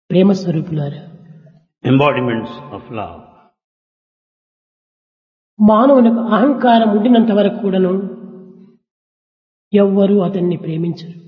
ప్రేమ స్వరూపులారా, embodiments of love. మానవునికి అహంకారం ఉండినంత వరకు కూడాను ఎవ్వరూ అతన్ని ప్రేమించరు.